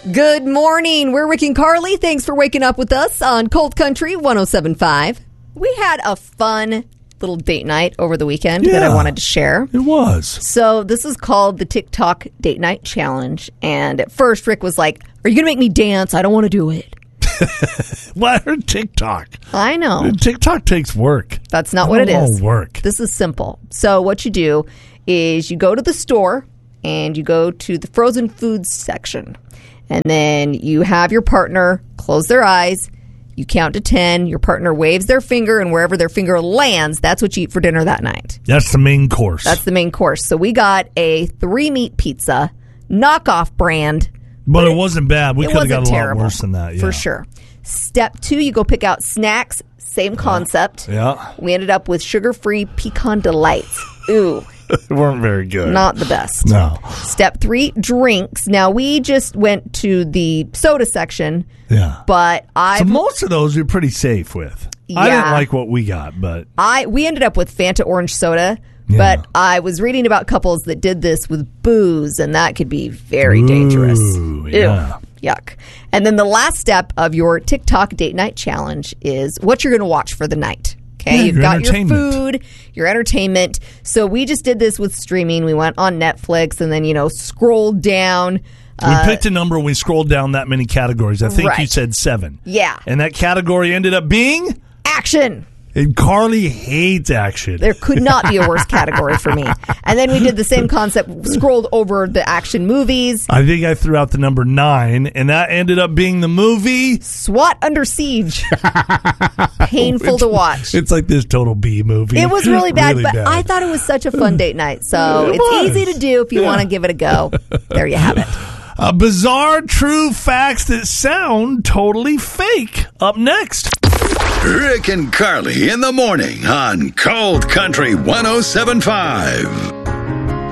Good morning. We're Rick and Carly. Thanks for waking up with us on Cold Country 107.5. We had a fun little date night over the weekend that I wanted to share. It was. So this is called the TikTok Date Night Challenge. And at first, Rick was like, are you going to make me dance? I don't want to do it. Well, I heard TikTok. I know. TikTok takes work. That's not what it is. Work. This is simple. So what you do is you go to the store and you go to the frozen foods section. And then you have your partner close their eyes. You count to 10. Your partner waves their finger, and wherever their finger lands, that's what you eat for dinner that night. That's the main course. That's the main course. So we got a 3-meat pizza, knockoff brand. But it wasn't bad. We could have got a terrible, lot worse than that. Yeah. For sure. Step 2, you go pick out snacks. Same concept. Yeah. We ended up with sugar-free pecan delights. Ooh. They weren't very good. Not the best. No. Step 3, drinks. Now, we just went to the soda section. Yeah. But So most of those you're pretty safe with. Yeah. I didn't like what we got, but we ended up with Fanta orange soda. Yeah. But I was reading about couples that did this with booze, and that could be very dangerous. Yeah. Ew, yuck. And then the last step of your TikTok date night challenge is what you're going to watch for the night. Okay, Yeah, you've your got your entertainment. food, your entertainment. So we just did this with streaming. We went on Netflix and then, scrolled down. We picked a number and we scrolled down that many categories. I think you said 7. Yeah. And that category ended up being? Action. And Carly hates action. There could not be a worse category for me. And then we did the same concept, scrolled over the action movies. I think I threw out the number 9, and that ended up being the movie SWAT Under Siege. Painful to watch. It's like this total B movie. It was really bad, Really but bad. I thought it was such a fun date night. So It it's was. easy to do if you want to give it a go. There you have it. Bizarre true facts that sound totally fake. Up next. Rick and Carly in the morning on Cold Country 107.5.